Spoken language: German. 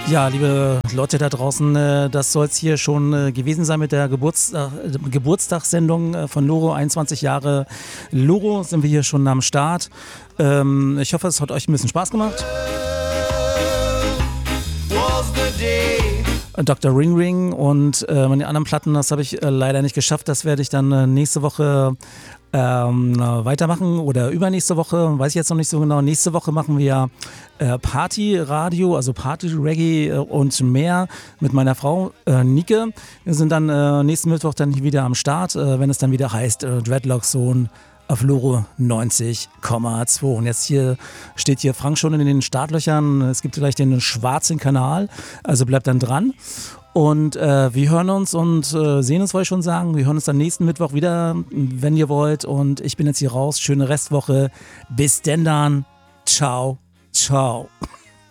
Ja, liebe Leute da draußen, das soll es hier schon gewesen sein mit der Geburtstagssendung von Loro. 21 Jahre Loro sind wir hier schon am Start. Ich hoffe, es hat euch ein bisschen Spaß gemacht. Dr. Ring Ring und meine anderen Platten, das habe ich leider nicht geschafft. Das werde ich dann nächste Woche weitermachen oder übernächste Woche, weiß ich jetzt noch nicht so genau. Nächste Woche machen wir Party-Radio, also Party-Reggae und mehr mit meiner Frau Nike. Wir sind dann nächsten Mittwoch dann wieder am Start, wenn es dann wieder heißt Dreadlock Zone auf Loro 90,2. Und jetzt steht hier Frank schon in den Startlöchern. Es gibt gleich den schwarzen Kanal, also bleibt dann dran. Und wir hören uns und sehen uns, wollte ich schon sagen. Wir hören uns dann nächsten Mittwoch wieder, wenn ihr wollt. Und ich bin jetzt hier raus. Schöne Restwoche. Bis denn dann. Ciao, ciao.